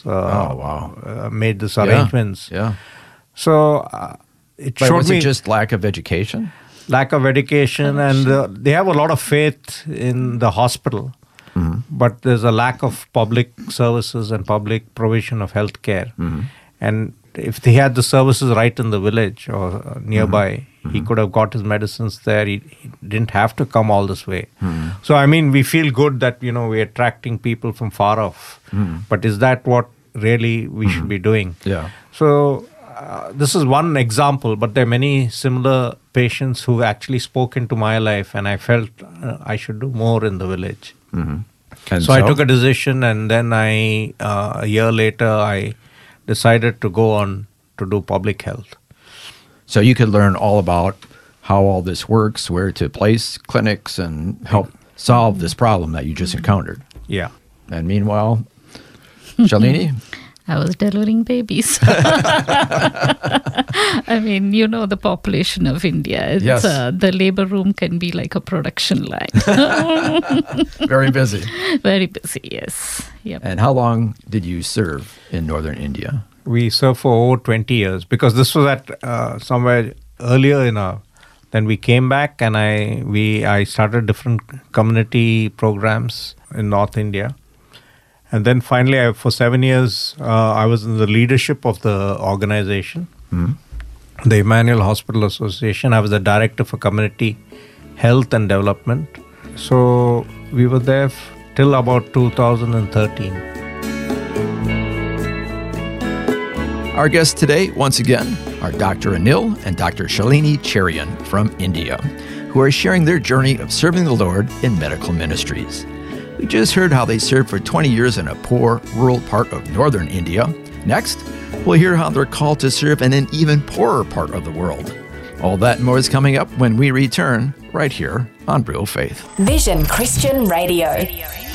made these arrangements. Yeah. So it showed was me it just lack of education? Lack of education, and they have a lot of faith in the hospital, but there's a lack of public services and public provision of health care. And if they had the services right in the village or nearby, he could have got his medicines there. He didn't have to come all this way. So, I mean, we feel good that, we're attracting people from far off. But is that what really we should be doing? Yeah. So, this is one example, but there are many similar patients who actually spoke into my life, and I felt I should do more in the village. And So I took a decision, and then a year later, I decided to go on to do public health. So you could learn all about how all this works, where to place clinics, and help solve this problem that you just encountered. Yeah. And meanwhile, Shalini? I was delivering babies. I mean, the population of India. It's, Yes. The labor room can be like a production line. Very busy. Very busy, yes. Yep. And how long did you serve in northern India? We served for over 20 years because this was at somewhere earlier then we came back, and I started different community programs in North India. And then finally, for 7 years, I was in the leadership of the organization, the Emmanuel Hospital Association. I was the director for community health and development. So we were there till about 2013. Our guests today, once again, are Dr. Anil and Dr. Shalini Cherian from India, who are sharing their journey of serving the Lord in medical ministries. We just heard how they served for 20 years in a poor, rural part of northern India. Next, we'll hear how they're called to serve in an even poorer part of the world. All that and more is coming up when we return right here on Real Faith. Vision Christian Radio.